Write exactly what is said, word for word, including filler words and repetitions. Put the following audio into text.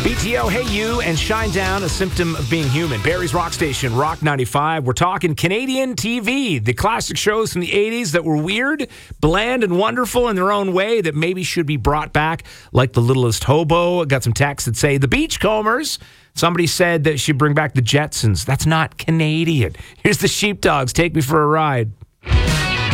P T O, Hey You, and Shine Down, a symptom of being human. Barrie's Rock Station, Rock ninety-five. We're talking Canadian T V, the classic shows from the eighties that were weird, bland, and wonderful in their own way that maybe should be brought back, like The Littlest Hobo. I got some texts that say The Beachcombers. Somebody said that should bring back The Jetsons. That's not Canadian. Here's the Sheepdogs. Take me for a ride.